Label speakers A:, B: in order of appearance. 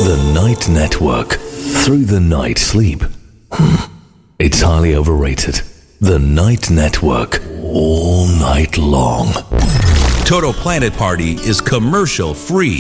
A: The Night Network. Through the night sleep. It's highly overrated. The Night Network. All night long.
B: Toto Planet Party is commercial free.